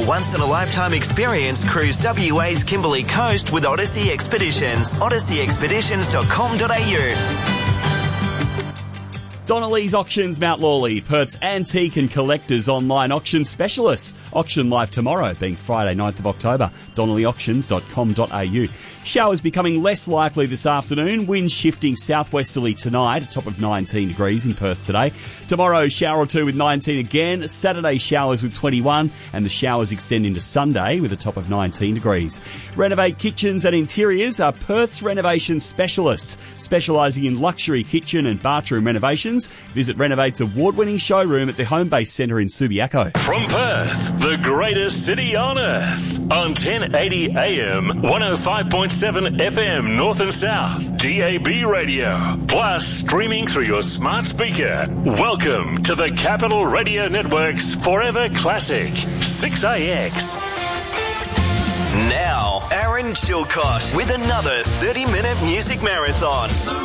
once-in-a-lifetime experience, cruise WA's Kimberley Coast with Odyssey Expeditions. odysseyexpeditions.com.au. Donnelly's Auctions Mount Lawley, Perth's antique and collectors online auction specialists. Auction live tomorrow, being Friday, 9th of October. donnellyauctions.com.au. Showers becoming less likely this afternoon. Winds shifting southwesterly tonight, a top of 19 degrees in Perth today. Tomorrow, shower or two with 19 again. Saturday, showers with 21. And the showers extend into Sunday with a top of 19 degrees. Renovate Kitchens and Interiors are Perth's renovation specialists, specialising in luxury kitchen and bathroom renovations. Visit Renovate's award-winning showroom at the Homebase Centre in Subiaco. From Perth, the greatest city on earth. On 1080 AM, 105.7 FM North and South, DAB radio. Plus, streaming through your smart speaker. Welcome to the Capital Radio Network's Forever Classic, 6AX. Now, Aaron Chilcott with another 30-minute music marathon.